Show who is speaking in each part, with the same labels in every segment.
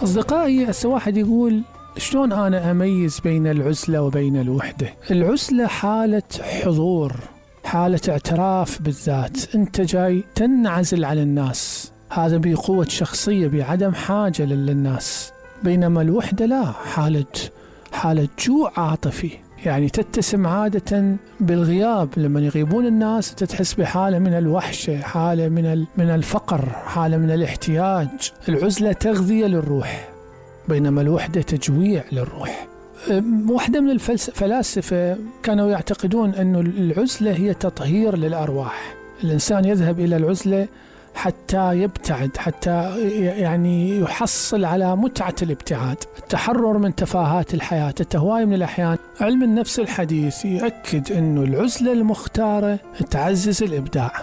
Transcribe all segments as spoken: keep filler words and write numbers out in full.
Speaker 1: أصدقائي، هسه واحد يقول شلون أنا أميز بين العزلة وبين الوحدة؟ العزلة حالة حضور، حالة اعتراف بالذات، أنت جاي تنعزل عن الناس، هذا بقوة شخصية بعدم حاجة للناس. بينما الوحدة لا، حالة حالة جوع عاطفي، يعني تتسم عادة بالغياب. لما يغيبون الناس تتحس بحالة من الوحشة، حالة من من الفقر، حالة من الاحتياج. العزلة تغذية للروح، بينما الوحدة تجويع للروح. واحدة من الفلاسفة كانوا يعتقدون أن العزلة هي تطهير للأرواح. الإنسان يذهب إلى العزلة حتى يبتعد، حتى يعني يحصل على متعة الابتعاد، التحرر من تفاهات الحياة. التهواي من الأحيان علم النفس الحديث يؤكد أن العزلة المختارة تعزز الإبداع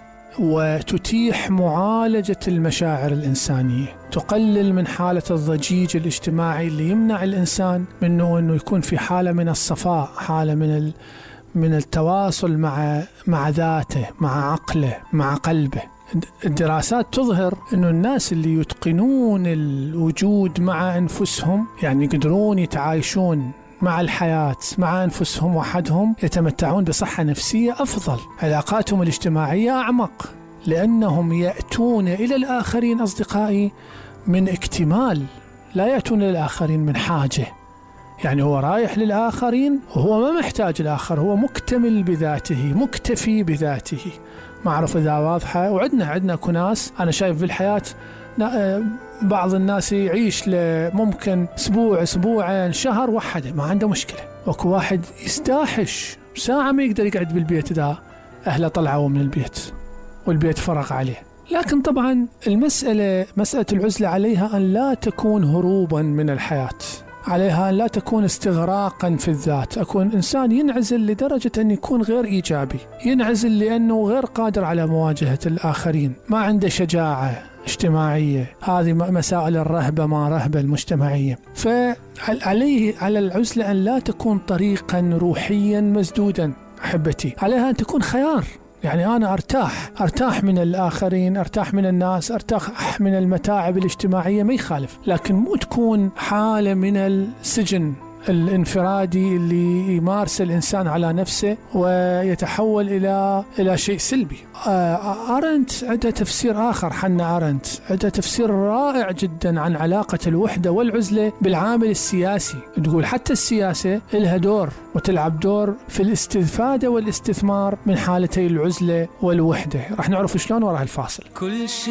Speaker 1: وتتيح معالجة المشاعر الإنسانية، تقلل من حالة الضجيج الاجتماعي اللي يمنع الإنسان منه أنه يكون في حالة من الصفاء، حالة من من التواصل مع مع ذاته، مع عقله، مع قلبه. الدراسات تظهر أنه الناس اللي يتقنون الوجود مع أنفسهم، يعني يقدرون يتعايشون مع الحياة مع أنفسهم وحدهم، يتمتعون بصحة نفسية أفضل، علاقاتهم الاجتماعية أعمق، لأنهم يأتون إلى الآخرين أصدقائي من اكتمال، لا يأتون للآخرين من حاجة. يعني هو رايح للآخرين وهو ما محتاج الآخر، هو مكتمل بذاته، مكتفي بذاته. ما أعرف إذا واضحة. وعدنا عدنا كناس أنا شايف في الحياة بعض الناس يعيش ممكن أسبوع أسبوعين شهر وحده ما عنده مشكلة، وكو واحد يستاحش ساعة ما يقدر يقعد بالبيت إذا أهله طلعوا من البيت والبيت فرغ عليه. لكن طبعا المسألة مسألة العزلة عليها أن لا تكون هروبا من الحياة، عليها أن لا تكون استغراقا في الذات. أكون إنسان ينعزل لدرجة أن يكون غير إيجابي، ينعزل لأنه غير قادر على مواجهة الآخرين، ما عنده شجاعة اجتماعية. هذه مسائل الرهبة ما رهبة المجتمعية. فعليه على العزلة أن لا تكون طريقا روحيا مسدودا أحبتي، عليها أن تكون خيار. يعني أنا أرتاح أرتاح من الآخرين، أرتاح من الناس، أرتاح من المتاعب الاجتماعية، ما يخالف، لكن مو تكون حالة من السجن الانفرادي اللي يمارس الإنسان على نفسه ويتحول إلى إلى شيء سلبي. أرنت عنده تفسير آخر، حنا أرنت عنده تفسير رائع جدا عن علاقة الوحدة والعزلة بالعامل السياسي. تقول حتى السياسة لها دور وتلعب دور في الاستفادة والاستثمار من حالتي العزلة والوحدة. راح نعرف شلون وراء الفاصل. كل شيء